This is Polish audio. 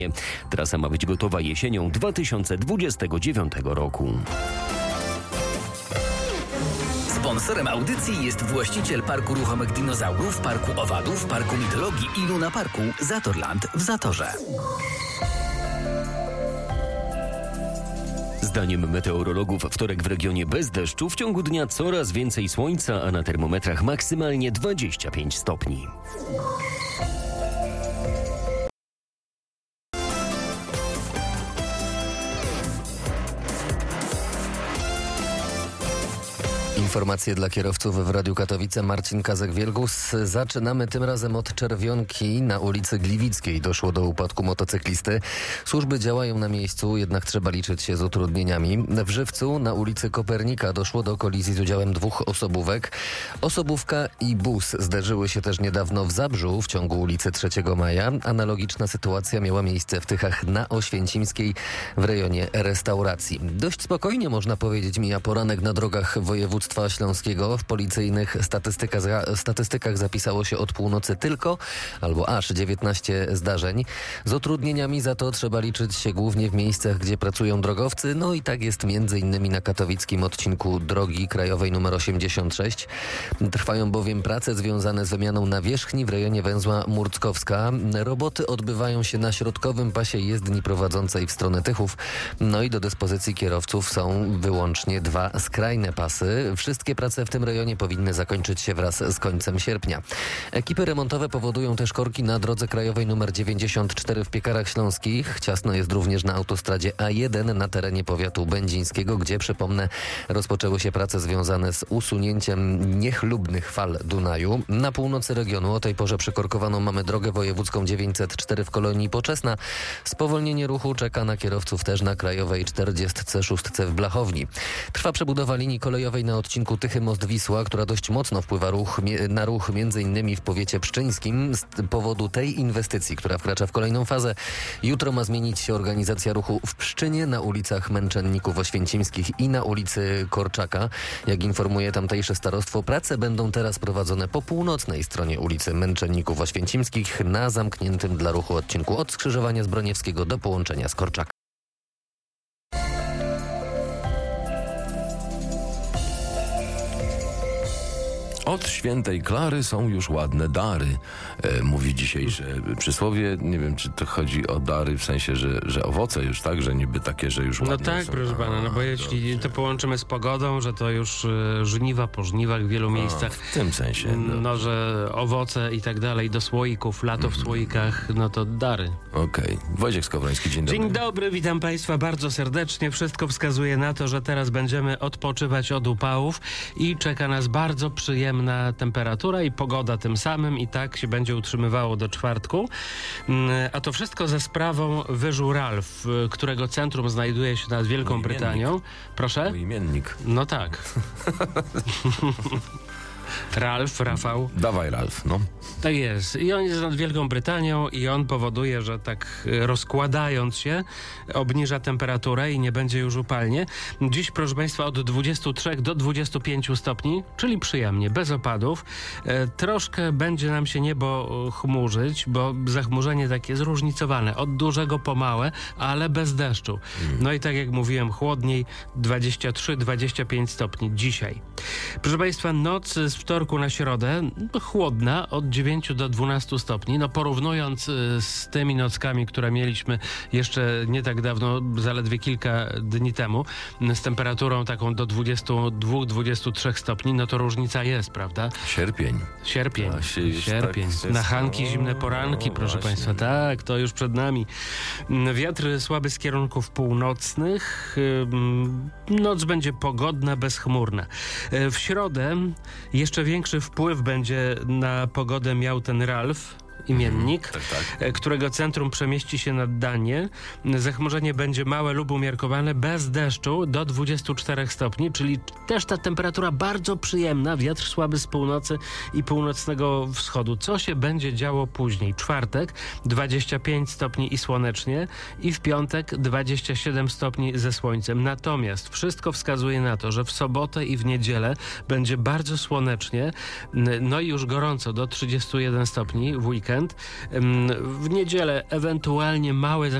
Trasa ma być gotowa jesienią 2029 roku. Sponsorem audycji jest właściciel Parku Ruchomych Dinozaurów, Parku Owadów, Parku Mitologii i Luna Parku Zatorland w Zatorze. Zdaniem meteorologów wtorek w regionie bez deszczu, w ciągu dnia coraz więcej słońca, a na termometrach maksymalnie 25 stopni. Informacje dla kierowców w Radiu Katowice. Marcin Kazek-Wielgus. Zaczynamy tym razem od Czerwionki. Na ulicy Gliwickiej doszło do upadku motocyklisty. Służby działają na miejscu, jednak trzeba liczyć się z utrudnieniami. W Żywcu na ulicy Kopernika doszło do kolizji z udziałem 2 osobówek. Osobówka i bus zderzyły się też niedawno w Zabrzu w ciągu ulicy 3 Maja. Analogiczna sytuacja miała miejsce w Tychach na Oświęcimskiej w rejonie restauracji. Dość spokojnie, można powiedzieć, mija poranek na drogach województwa śląskiego. W policyjnych statystykach zapisało się od północy tylko albo aż 19 zdarzeń. Z utrudnieniami za to trzeba liczyć się głównie w miejscach, gdzie pracują drogowcy. No i tak jest m.in. na katowickim odcinku drogi krajowej nr 86. Trwają bowiem prace związane z wymianą nawierzchni w rejonie węzła Murckowska. Roboty odbywają się na środkowym pasie jezdni prowadzącej w stronę Tychów. No i do dyspozycji kierowców są wyłącznie 2 skrajne pasy. Wszystkie prace w tym rejonie powinny zakończyć się wraz z końcem sierpnia. Ekipy remontowe powodują też korki na drodze krajowej nr 94 w Piekarach Śląskich. Ciasno jest również na autostradzie A1 na terenie powiatu będzińskiego, gdzie, przypomnę, rozpoczęły się prace związane z usunięciem niechlubnych fal Dunaju. Na północy regionu o tej porze przykorkowaną mamy drogę wojewódzką 904 w Kolonii Poczesna. Spowolnienie ruchu czeka na kierowców też na krajowej 46 w Blachowni. Trwa przebudowa linii kolejowej na odcinku Tychy Most Wisła, która dość mocno wpływa na ruch m.in. w powiecie pszczyńskim. Z powodu tej inwestycji, która wkracza w kolejną fazę, jutro ma zmienić się organizacja ruchu w Pszczynie na ulicach Męczenników Oświęcimskich i na ulicy Korczaka. Jak informuje tamtejsze starostwo, prace będą teraz prowadzone po północnej stronie ulicy Męczenników Oświęcimskich na zamkniętym dla ruchu odcinku od skrzyżowania Zbroniewskiego do połączenia z Korczaka. Od świętej Klary są już ładne dary, mówi dzisiejsze przysłowie. Nie wiem, czy to chodzi o dary w sensie, że owoce już, tak? Że niby takie, że już ładne No tak, są. proszę pana, no bo jeśli to połączymy z pogodą, że to już żniwa po żniwach w wielu miejscach. W tym sensie. No, że owoce i tak dalej do słoików, lato w słoikach, no to dary. Okej. Wojciech Skowroński, dzień dobry. Dzień dobry, witam państwa bardzo serdecznie. Wszystko wskazuje na to, że teraz będziemy odpoczywać od upałów i czeka nas bardzo przyjemna temperatura i pogoda tym samym i tak się będzie utrzymywało do czwartku. A to wszystko za sprawą wyżu Ralf, którego centrum znajduje się nad Wielką Brytanią. Proszę? Mój imiennik. No tak. Rafał. Dawaj, Ralf, no. Tak jest. I on jest nad Wielką Brytanią i on powoduje, że tak rozkładając się obniża temperaturę i nie będzie już upalnie. Dziś, proszę państwa, od 23 do 25 stopni, czyli przyjemnie, bez opadów. Troszkę będzie nam się niebo chmurzyć, bo zachmurzenie takie zróżnicowane. Od dużego po małe, ale bez deszczu. No i tak jak mówiłem, chłodniej 23-25 stopni dzisiaj. Proszę państwa, noc z wtorku na środę chłodna od 9 do 12 stopni. No porównując z tymi nockami, które mieliśmy jeszcze nie tak dawno, zaledwie kilka dni temu, z temperaturą taką do 22-23 stopni, no to różnica jest, prawda? Sierpień. Sierpień. Tak, Na Hanki zimne poranki, proszę właśnie. państwa. Tak, to już przed nami. Wiatr słaby z kierunków północnych. Noc będzie pogodna, bezchmurna. W środę jeszcze większy wpływ będzie na pogodę miał ten Ralf, imiennik, którego centrum przemieści się nad Danię. Zachmurzenie będzie małe lub umiarkowane, bez deszczu do 24 stopni, czyli też ta temperatura bardzo przyjemna, wiatr słaby z północy i północnego wschodu. Co się będzie działo później? Czwartek 25 stopni i słonecznie i w piątek 27 stopni ze słońcem. Natomiast wszystko wskazuje na to, że w sobotę i w niedzielę będzie bardzo słonecznie, no i już gorąco do 31 stopni w weekend. weekend. W niedzielę ewentualnie małe